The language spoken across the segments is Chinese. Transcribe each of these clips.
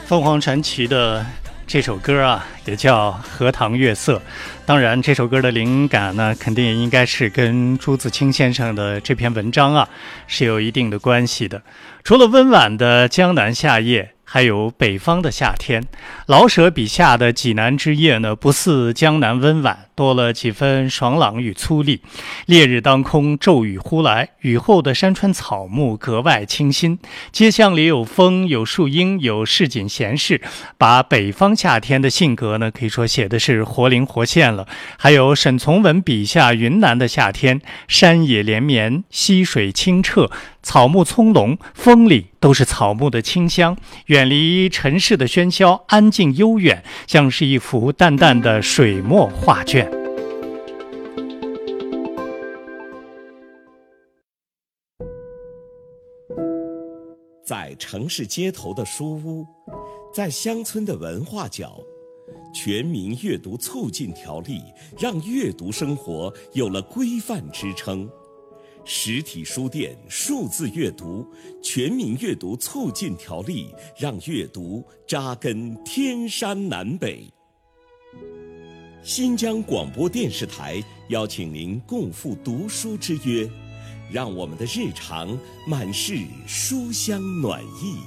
凤凰传奇的这首歌啊，也叫《荷塘月色》。当然，这首歌的灵感呢，肯定也应该是跟朱自清先生的这篇文章啊，是有一定的关系的。除了温婉的江南夏夜，还有北方的夏天。老舍笔下的济南之夜呢，不似江南温婉，多了几分爽朗与粗粝。烈日当空，骤雨忽来，雨后的山川草木格外清新。街巷里有风，有树荫，有市井闲事，把北方夏天的性格呢，可以说写的是活灵活现了。还有沈从文笔下云南的夏天，山野连绵，溪水清澈，草木葱茏，风里都是草木的清香，远离尘世的喧嚣，安静悠远，像是一幅淡淡的水墨画卷。 在城市街头的书屋，在乡村的文化角，全民阅读促进条例让阅读生活有了规范支撑。实体书店数字阅读，全民阅读促进条例让阅读扎根天山南北。新疆广播电视台邀请您共赴读书之约，让我们的日常满是书香暖意。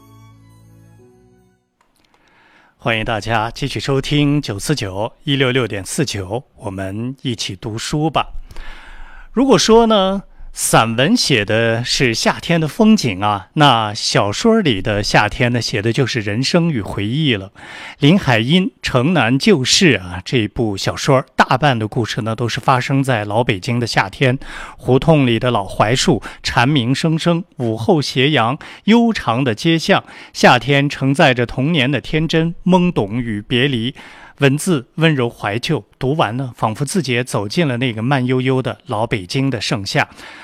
欢迎大家继续收听949-166.49，我们一起读书吧。如果说呢，散文写的是夏天的风景啊，那小说里的夏天呢，写的就是人生与回忆了。林海音《城南旧事》啊，这部小说大半的故事呢，都是发生在老北京的夏天。胡同里的老槐树蝉鸣声声，午后斜阳，悠长的街巷，夏天承载着童年的天真、懵懂与别离。文字温柔怀旧，读完呢，仿佛自己也走进了那个慢悠悠的老北京的盛夏。